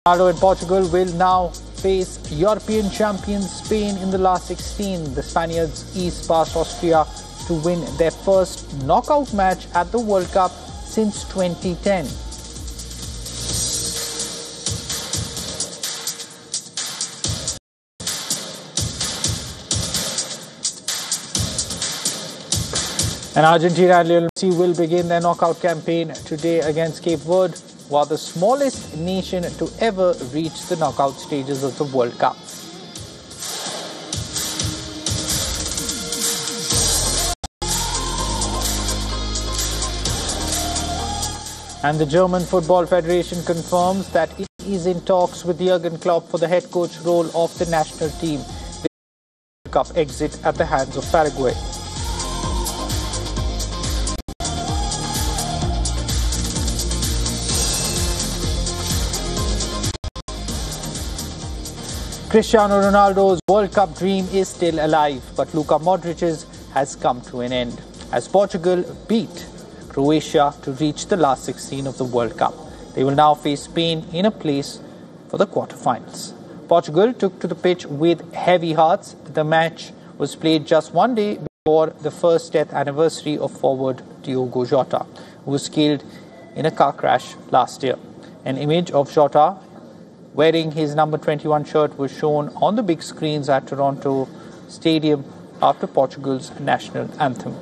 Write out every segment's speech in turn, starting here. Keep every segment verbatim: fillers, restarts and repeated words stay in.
Ronaldo and Portugal will now face European champions Spain in the last sixteen. The Spaniards eased past Austria to win their first knockout match at the World Cup since twenty ten. And Argentina and Lionel Messi will begin their knockout campaign today against Cape Verde, who are the smallest nation to ever reach the knockout stages of the World Cup. And the German Football Federation confirms that it is in talks with Jurgen Klopp for the head coach role of the national team. The World Cup exit at the hands of Paraguay. Cristiano Ronaldo's World Cup dream is still alive, but Luka Modric's has come to an end as Portugal beat Croatia to reach the last sixteen of the World Cup. They will now face Spain in a place for the quarterfinals. Portugal took to the pitch with heavy hearts. The match was played just one day before the first death anniversary of forward Diogo Jota, who was killed in a car crash last year. An image of Jota wearing his number twenty-one shirt was shown on the big screens at Toronto Stadium after Portugal's national anthem.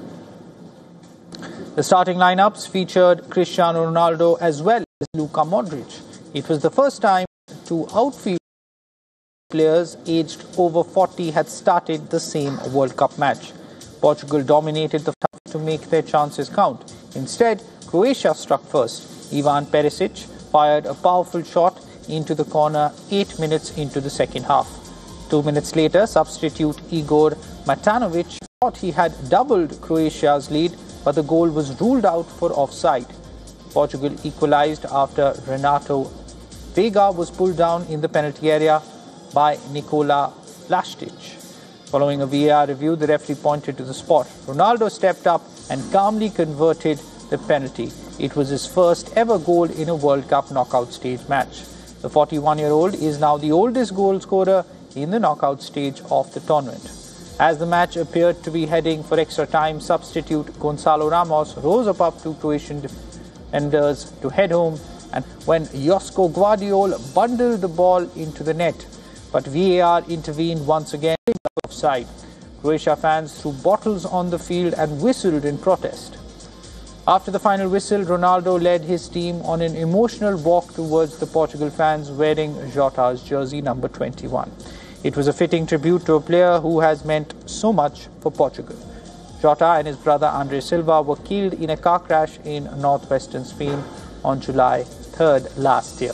The starting lineups featured Cristiano Ronaldo as well as Luka Modric. It was the first time two outfield players aged over forty had started the same World Cup match. Portugal dominated the fight to make their chances count. Instead, Croatia struck first. Ivan Perisic fired a powerful shot into the corner eight minutes into the second half. Two minutes later, substitute Igor Matanovic thought he had doubled Croatia's lead, but the goal was ruled out for offside. Portugal equalized after Renato Vega was pulled down in the penalty area by Nikola Vlasic. Following a V A R review, the referee pointed to the spot. Ronaldo stepped up and calmly converted the penalty. It was his first ever goal in a World Cup knockout stage match. The forty-one-year-old is now the oldest goal scorer in the knockout stage of the tournament. As the match appeared to be heading for extra time, substitute Gonzalo Ramos rose up to Croatian defenders to head home, and when Josko Gvardiol bundled the ball into the net, but V A R intervened once again offside. Croatia fans threw bottles on the field and whistled in protest. After the final whistle, Ronaldo led his team on an emotional walk towards the Portugal fans wearing Jota's jersey number twenty-one. It was a fitting tribute to a player who has meant so much for Portugal. Jota and his brother Andre Silva were killed in a car crash in northwestern Spain on July third last year.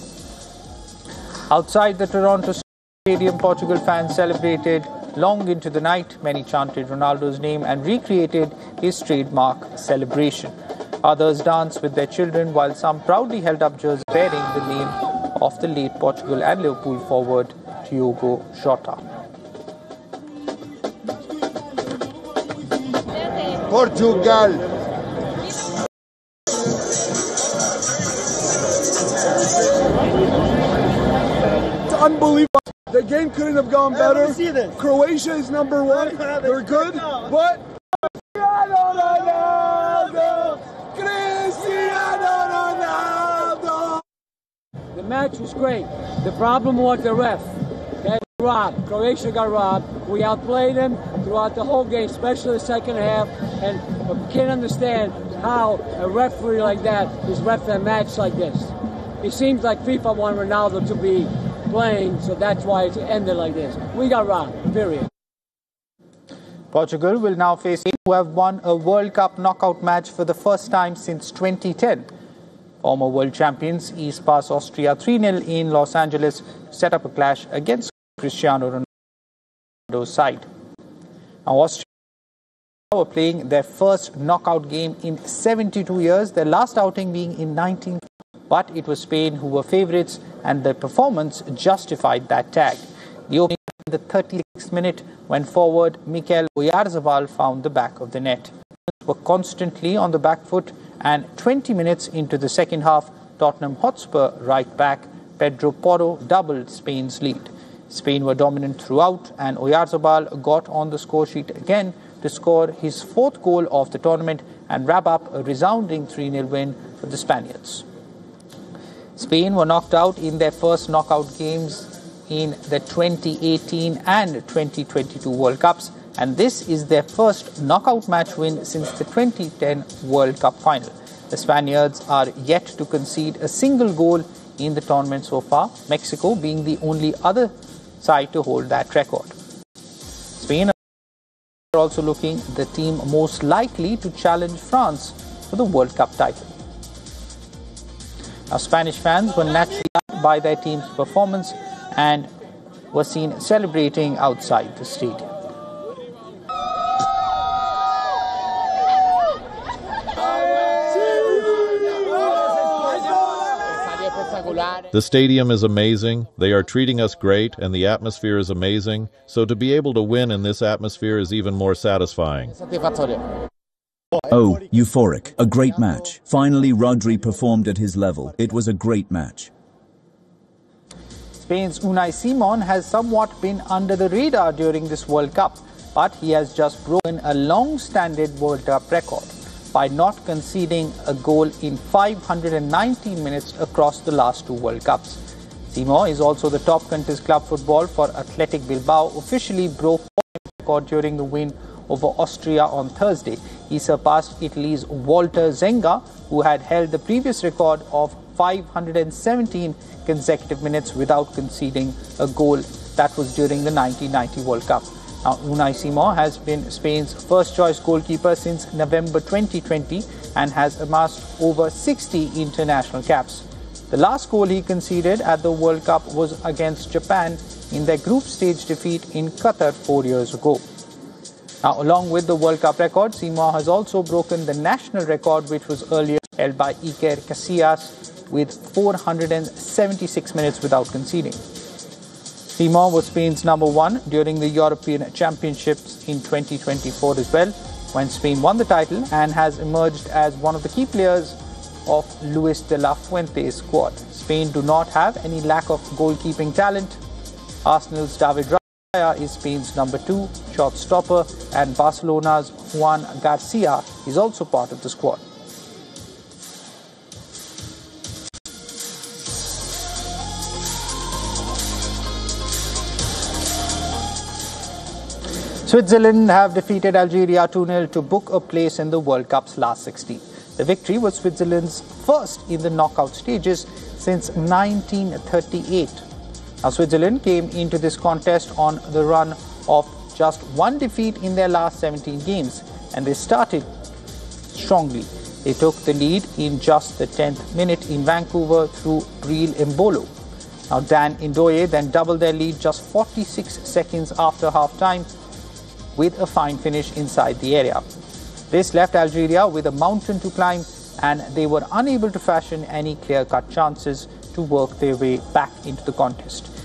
Outside the Toronto Stadium, Portugal fans celebrated long into the night. Many chanted Ronaldo's name and recreated his trademark celebration. Others danced with their children, while some proudly held up jerseys bearing the name of the late Portugal and Liverpool forward Diogo Jota. Portugal. It's unbelievable. The game couldn't have gone better. Croatia is number one. They're good, but Cristiano Ronaldo! Cristiano Ronaldo! The match was great. The problem was the ref. Okay, robbed. Croatia got robbed. We outplayed them throughout the whole game, especially the second half. And I can't understand how a referee like that is ref a match like this. It seems like FIFA wanted Ronaldo to be playing, so that's why it ended like this. We got robbed, period. Portugal will now face Spain, who have won a World Cup knockout match for the first time since twenty ten. Former world champions eased past Austria three nil in Los Angeles to set up a clash against Cristiano Ronaldo's side. Now, Austria were playing their first knockout game in seventy-two years, their last outing being in nineteen. But it was Spain who were favourites, and their performance justified that tag. The opening in the thirty-sixth minute, when forward Mikel Oyarzabal found the back of the net. Were constantly on the back foot, and twenty minutes into the second half, Tottenham Hotspur right back Pedro Porro doubled Spain's lead. Spain were dominant throughout, and Oyarzabal got on the score sheet again to score his fourth goal of the tournament and wrap up a resounding three nil win for the Spaniards. Spain were knocked out in their first knockout games in the twenty eighteen and twenty twenty-two World Cups, and this is their first knockout match win since the twenty ten World Cup final. The Spaniards are yet to concede a single goal in the tournament so far, Mexico being the only other side to hold that record. Spain are also looking the team most likely to challenge France for the World Cup title. Now, Spanish fans were naturally moved by their team's performance and were seen celebrating outside the stadium. The stadium is amazing, they are treating us great, and the atmosphere is amazing, so to be able to win in this atmosphere is even more satisfying. Oh, euphoric. A great match. Finally, Rodri performed at his level. It was a great match. Spain's Unai Simon has somewhat been under the radar during this World Cup, but he has just broken a long-standing World Cup record by not conceding a goal in five hundred nineteen minutes across the last two World Cups. Simon is also the top country's club football for Athletic Bilbao, officially broke the record during the win over Austria on Thursday. He surpassed Italy's Walter Zenga, who had held the previous record of five hundred seventeen consecutive minutes without conceding a goal. That was during the nineteen ninety World Cup. Now, Unai Simon has been Spain's first-choice goalkeeper since November twenty twenty and has amassed over sixty international caps. The last goal he conceded at the World Cup was against Japan in their group stage defeat in Qatar four years ago. Now, along with the World Cup record, Simon has also broken the national record, which was earlier held by Iker Casillas with four hundred seventy-six minutes without conceding. Simon was Spain's number one during the European Championships in twenty twenty-four as well, when Spain won the title, and has emerged as one of the key players of Luis de la Fuente's squad. Spain do not have any lack of goalkeeping talent. Arsenal's David Raya is Spain's number two shot stopper, and Barcelona's Juan Garcia is also part of the squad. Switzerland have defeated Algeria two nil to book a place in the World Cup's last sixteen. The victory was Switzerland's first in the knockout stages since nineteen thirty-eight. Now, Switzerland came into this contest on the run of just one defeat in their last seventeen games, and they started strongly. They took the lead in just the tenth minute in Vancouver through Breel Embolo. Now, Dan Ndoye then doubled their lead just forty-six seconds after half-time with a fine finish inside the area. This left Algeria with a mountain to climb, and they were unable to fashion any clear-cut chances to work their way back into the contest.